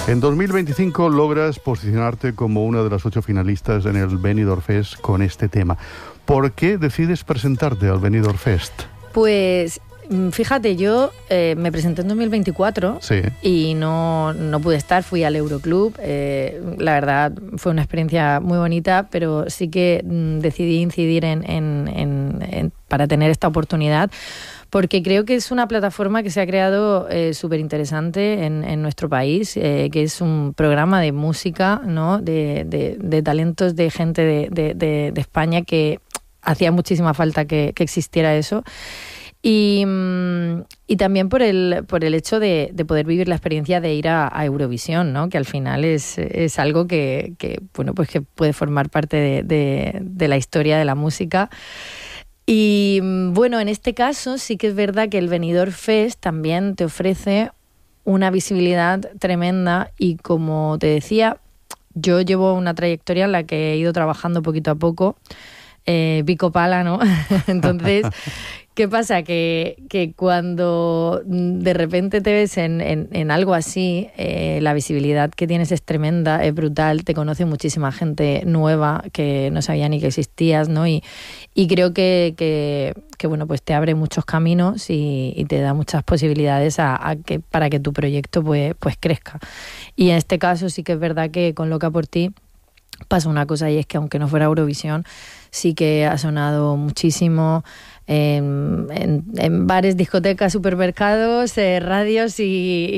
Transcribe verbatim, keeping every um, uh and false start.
En dos mil veinticinco logras posicionarte como una de las ocho finalistas en el Benidorm Fest con este tema. ¿Por qué decides presentarte al Benidorm Fest? Pues fíjate, yo eh, me presenté en dos mil veinticuatro Sí. y no, no pude estar, fui al Euroclub. Eh, la verdad fue una experiencia muy bonita, pero sí que mm, decidí incidir en, en, en, en, para tener esta oportunidad, porque creo que es una plataforma que se ha creado eh, súper interesante en, en nuestro país, eh, que es un programa de música, ¿no? de, de, de talentos de gente de, de, de, de España, que hacía muchísima falta que, que existiera eso. Y, y también por el, por el hecho de, de poder vivir la experiencia de ir a, a Eurovisión, ¿no? Que al final es, es algo que, que, bueno, pues que puede formar parte de, de, de la historia de la música. Y bueno, en este caso sí que es verdad que el Benidorm Fest también te ofrece una visibilidad tremenda y, como te decía, yo llevo una trayectoria en la que he ido trabajando poquito a poco, eh, pico pala, ¿no? Entonces, ¿qué pasa? Que, que cuando de repente te ves en, en, en algo así, eh, la visibilidad que tienes es tremenda, es brutal, te conoce muchísima gente nueva que no sabía ni que existías, ¿no? Y, y creo que, que, que bueno, pues te abre muchos caminos y, y te da muchas posibilidades a, a que, para que tu proyecto pues, pues crezca. Y en este caso sí que es verdad que con Loca por ti pasa una cosa, y es que aunque no fuera Eurovisión, sí que ha sonado muchísimo en, en, en bares, discotecas, supermercados, eh, radios y,